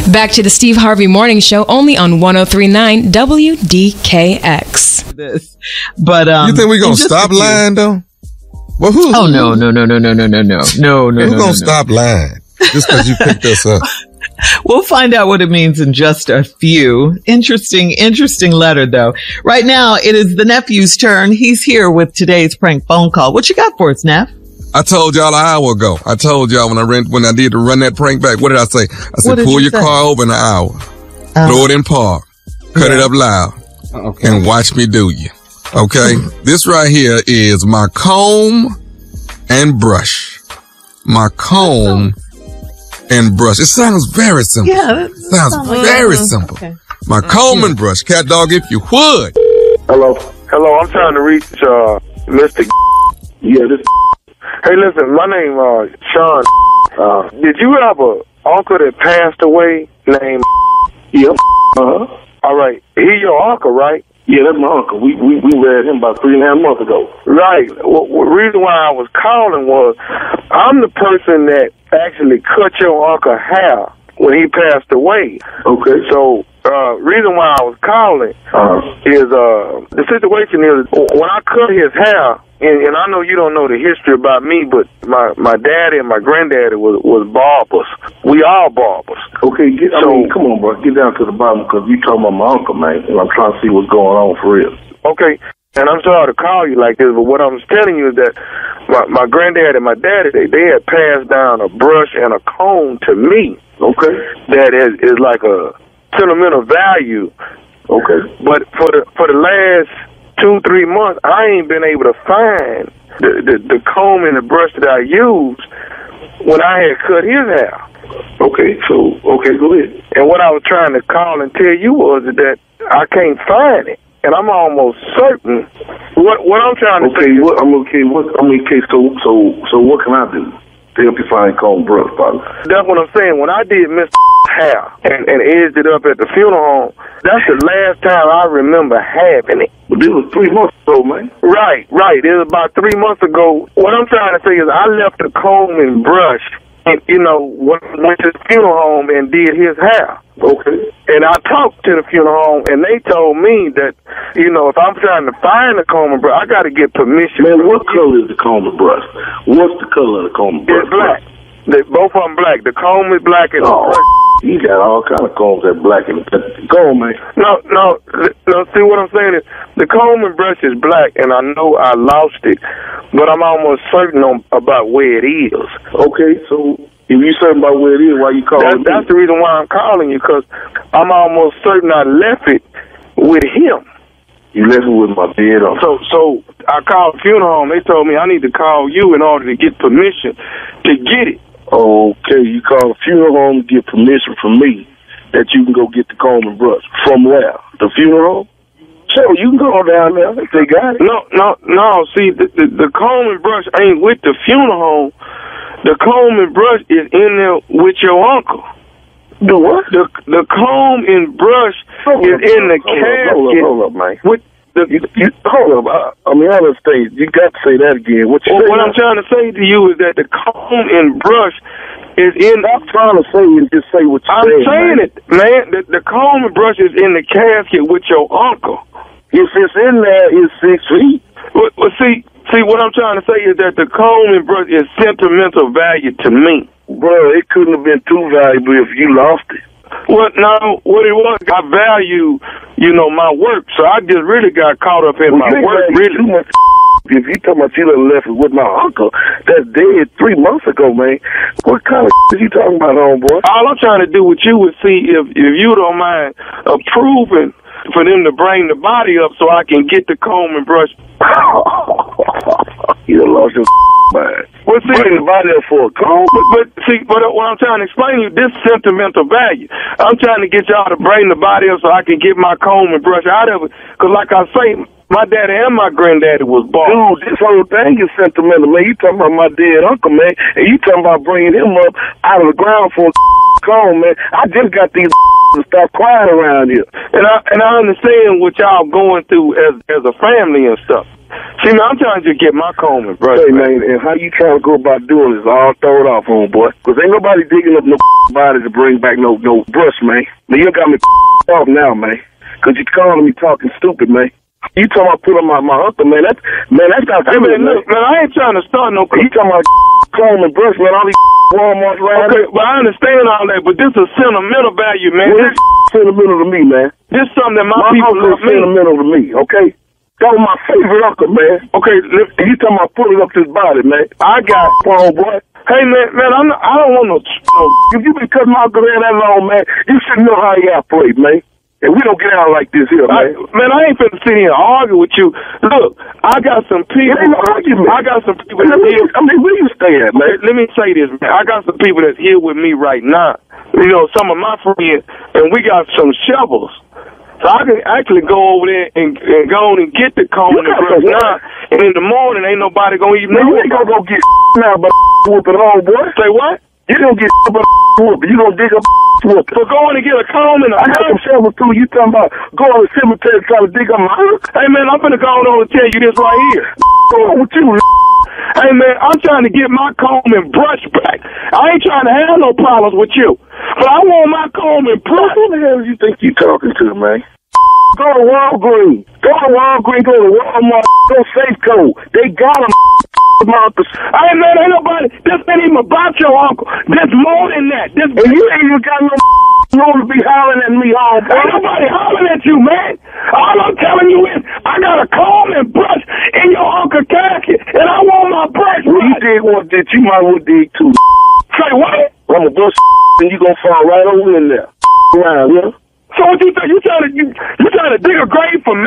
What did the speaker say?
Back to the Steve Harvey Morning Show, only on 103.9 WDKX. But you think we're gonna stop lying though? Well, no. Who's gonna stop lying just because you picked us up? We'll find out what it means in just a few. Interesting letter though. Right now, it is the nephew's turn. He's here with today's prank phone call. What you got for us, Neff? I told y'all an hour ago. I told y'all when I did to run that prank back. What did I say? I said, pull your car over in an hour, throw it in park, cut it up loud, and watch me do you. Okay? This right here is my comb and brush. My comb and brush. It sounds very simple. Yeah, it sounds very simple. Okay. My comb and brush. Cat dog, if you would. Hello, I'm trying to reach Mr. Yeah, this. Hey, listen, my name Sean. Did you have a uncle that passed away named? Yep. All right, he your uncle, right? Yeah, that's my uncle. We read him about 3.5 months ago. Right. Well, the reason why I was calling was I'm the person that actually cut your uncle hair when he passed away. Okay. So, reason why I was calling is the situation is when I cut his hair, and I know you don't know the history about me, but my daddy and my granddaddy was barbers. We all barbers. Okay, come on, bro. Get down to the bottom because you talking about my uncle, man, and I'm trying to see what's going on for real. Okay. And I'm sorry to call you like this, but what I'm telling you is that my granddad and my daddy, they had passed down a brush and a comb to me. Okay. That is like a sentimental value. Okay. But for the last 2-3 months, I ain't been able to find the comb and the brush that I used when I had cut his hair. Okay, go ahead. And what I was trying to call and tell you was that I can't find it. And I'm almost certain what I'm trying to say. So what can I do to help you find comb brush, brother? That's what I'm saying. When I did Mr. hair and edged it up at the funeral home, that's the last time I remember having it. But this was 3 months ago, man. Right. It was about 3 months ago. What I'm trying to say is I left the comb and brush and, went to the funeral home and did his hair. Okay. And I talked to the funeral home, and they told me that, if I'm trying to find the comb and brush, I got to get permission. Man, what color is the comb and brush? What's the color of the comb and brush? It's black. Both of them black. The comb is black and the brush. You got all kind of combs that black and go on, man. No. See what I'm saying is the comb and brush is black, and I know I lost it, but I'm almost certain about where it is. Okay, so if you certain about where it is, why you calling? That's the reason why I'm calling you, because I'm almost certain I left it with him. You left it with my dead uncle. So I called the funeral home. They told me I need to call you in order to get permission to get it. Okay, you call the funeral home to get permission from me that you can go get the comb and brush. From where? The funeral home? So you can go down there if they got it. No. See, the comb and brush ain't with the funeral home. The comb and brush is in there with your uncle. The what? The comb and brush is in the casket. Hold up, man. With hold up. I understand. You got to say that again. What I'm trying to say to you is that the comb and brush is in. I'm trying to say and just say what you're saying. I'm saying it, man. The comb and brush is in the casket with your uncle. If it's in there, it's 6 feet. Well, see, what I'm trying to say is that the comb and brush is sentimental value to me. Bro, it couldn't have been too valuable if you lost it. Well, no, what it was, I value, my work, so I just really got caught up in my work, really. Too much. If you talking about you done left it with my uncle that's dead 3 months ago, man, what kind of is you talking about, homeboy? All I'm trying to do with you is see if you don't mind approving for them to bring the body up so I can get the comb and brush. You done lost your mind. Well, see, bring the body up for a comb? But what I'm trying to explain to you, this sentimental value. I'm trying to get y'all to bring the body up so I can get my comb and brush out of it. Because like I say, my daddy and my granddaddy was bald. Dude, this whole thing is sentimental, man. You talking about my dead uncle, man, and you talking about bringing him up out of the ground for a comb, man. I just got these to stop crying around here. And I understand what y'all going through as a family and stuff. See, man, I'm trying to just get my comb and brush. Hey, man, and how you trying to go about doing this all throw it off, homeboy? Because ain't nobody digging up no body to bring back no brush, man. Now, you got me off now, man. Because you calling me talking stupid, man. You talking about putting my uncle, man. That's not hey, man, look, man, I ain't trying to start no... You talking about comb and brush, man, all these Walmarts around. Okay, well, I understand all that, but this is sentimental value, man. Well, this sentimental to me, man. This is something that my people love me. Sentimental to me, okay? That was my favorite uncle, man. Okay, you talking about pulling up his body, man. I got boy. Hey, man, I don't want no... If you been cutting my uncle hair that long, man, you should know how he operates, man. And we don't get out like this here, man. I ain't finna sit here and argue with you. Look, I got some people... I got some people that here... I mean, where you stay at, man? Let me say this, man. I got some people that's here with me right now. You know, some of my friends, and we got some shovels. So I can actually go over there and go on and get the comb and brush now. And in the morning, ain't nobody gonna even know. You ain't gonna go get now, but whooping on, boy. Say what? You gonna get but whooping. You gonna dig up whooping. So go on and get a comb and I got some shovels too. You talking about going to the cemetery trying to dig up my house? Hey, man, I'm finna go on and tell you this right here. What's wrong with you? Hey, man, I'm trying to get my comb and brush back. I ain't trying to have no problems with you. But I want my comb and brush. Who the hell you think you talking to, man? Go to Walgreens. Go to Walmart. Go Safeco. They got them. Hey, man, ain't nobody. This ain't even about your uncle. This more than that. And you ain't even got no to be hollering at me all day. Ain't nobody hollering at you, man. All I'm telling you is I got a comb and brush in your uncle casket, and I want my brush. Well, you did one that you might well dig too. Say what? I'm a brush and you gonna fall right over in there. Around, yeah? So what you think? You trying to dig a grave for me?